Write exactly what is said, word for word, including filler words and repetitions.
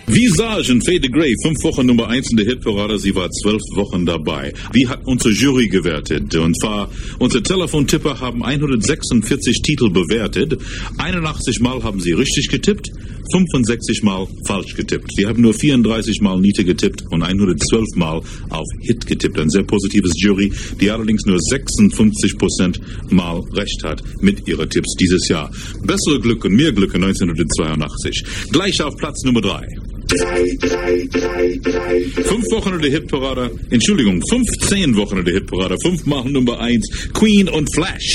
Visage und Fade Grey, fünf Wochen Nummer eins in der Hitparade, sie war zwölf Wochen dabei. Wie hat unsere Jury gewertet? Und zwar, unsere Telefontipper haben hundertsechsundvierzig Titel bewertet, einundachtzig Mal haben sie richtig getippt, fünfundsechzig Mal falsch getippt. Wir haben nur vierunddreißig Mal Niete getippt und hundertzwölf Mal auf Hit getippt. Ein sehr positives Jury, die allerdings nur sechsundfünfzig Prozent Mal recht hat mit ihrer Tipps dieses Jahr. Bessere Glück und mehr Glück in neunzehnhundertzweiundachtzig. Gleich auf Platz Nummer drei. Fünf Wochen in der Hitparade, Entschuldigung, fünfzehn Wochen in der Hitparade, fünfmal Nummer eins, Queen und Flash.